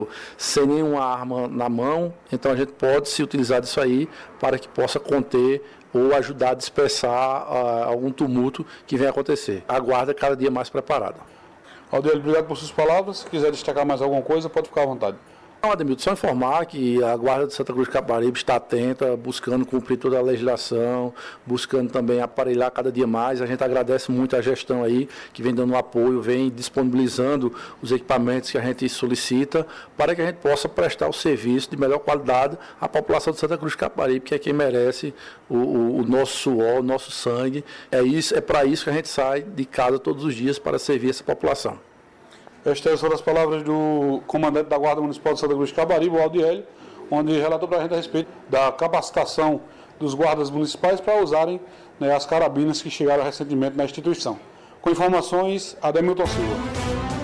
sem nenhuma arma na mão, então a gente pode se utilizar disso aí para que possa conter ou ajudar a dispersar algum tumulto que venha acontecer. A guarda cada dia mais preparada. Aldiel, obrigado por suas palavras. Se quiser destacar mais alguma coisa, pode ficar à vontade. Não, Ademilton, só informar que a Guarda de Santa Cruz de Capibaribe está atenta, buscando cumprir toda a legislação, buscando também aparelhar cada dia mais. A gente agradece muito a gestão aí, que vem dando apoio, vem disponibilizando os equipamentos que a gente solicita, para que a gente possa prestar o serviço de melhor qualidade à população de Santa Cruz de Capibaribe, que é quem merece o nosso suor, o nosso sangue. É para isso que a gente sai de casa todos os dias, para servir essa população. Estas foram as palavras do comandante da Guarda Municipal de Santa Cruz de Capibaribe, o Aldiel, onde relatou para a gente a respeito da capacitação dos guardas municipais para usarem as carabinas que chegaram recentemente na instituição. Com informações, Ademilton Silva.